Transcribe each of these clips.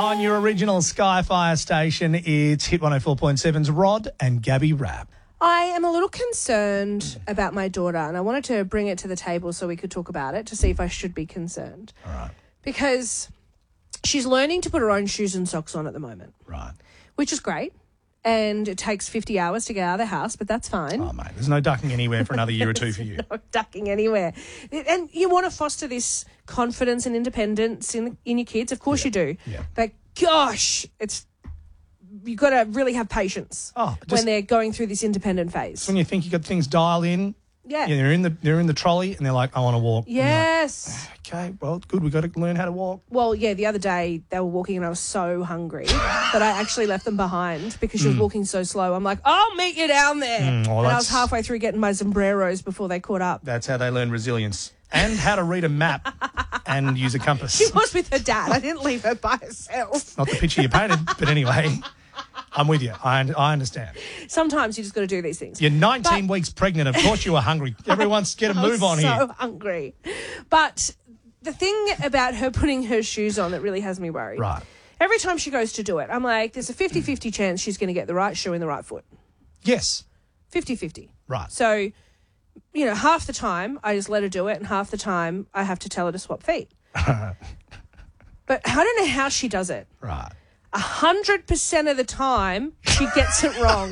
On your original Skyfire station, it's Hit 104.7's Rod and Gabby Rap. I am a little concerned about my daughter, and I wanted to bring it to the table so we could talk about it to see if I should be concerned. All right. Because she's learning to put her own shoes and socks on at the moment. Right. Which is great. And it takes 50 hours to get out of the house, but that's fine. Oh, mate, there's no ducking anywhere for another year or two for you. No ducking anywhere. And you want to foster this confidence and independence in your kids. Of course you do. Yeah. But gosh, you've got to really have patience when they're going through this independent phase. When you think you got things dialed in, yeah, they're in the trolley and they're like, I want to walk. Yes. Like, okay, well, good. We've got to learn how to walk. Well, yeah, the other day they were walking and I was so hungry that I actually left them behind because she was walking so slow. I'm like, I'll meet you down there. And I was halfway through getting my sombreros before they caught up. That's how they learn resilience and how to read a map and use a compass. She was with her dad. I didn't leave her by herself. Not the picture you painted, but anyway, I'm with you. I understand. Sometimes you just got to do these things. You're 19 weeks pregnant. Of course you were hungry. Everyone's get a move on here. So hungry. But the thing about her putting her shoes on that really has me worried. Right. Every time she goes to do it, I'm like, there's a 50-50 chance she's going to get the right shoe in the right foot. Yes. 50-50. Right. So, half the time I just let her do it and half the time I have to tell her to swap feet. But I don't know how she does it. Right. 100% of the time she gets it wrong.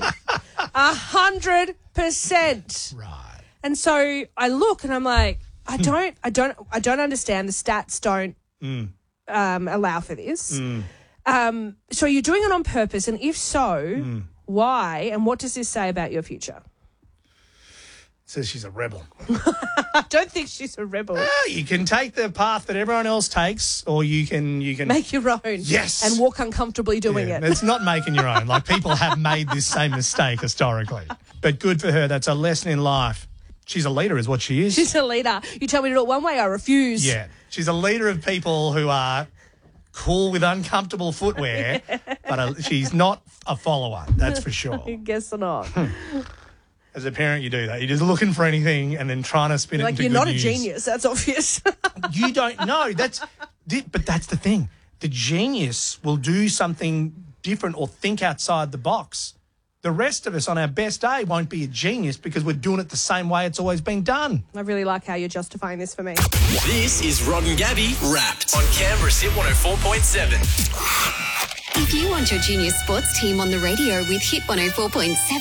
100%. Right. And so I look and I'm like, I don't understand. The stats don't allow for this. So are you doing it on purpose? And if so, why? And what does this say about your future? Says she's a rebel. I don't think she's a rebel. You can take the path that everyone else takes, or you can make your own. Yes. And walk uncomfortably doing it. It's not making your own. Like, people have made this same mistake historically. But good for her. That's a lesson in life. She's a leader is what she is. She's a leader. You tell me to do it one way, I refuse. Yeah. She's a leader of people who are cool with uncomfortable footwear, but she's not a follower, that's for sure. I guess not. As a parent, you do that. You're just looking for anything and then trying to spin it into good news. Like, you're not a genius. That's obvious. You don't know. But that's the thing. The genius will do something different or think outside the box. The rest of us on our best day won't be a genius because we're doing it the same way it's always been done. I really like how you're justifying this for me. This is Rod and Gabby Wrapped on Canberra's Hit 104.7. If you want your junior sports team on the radio with Hit 104.7,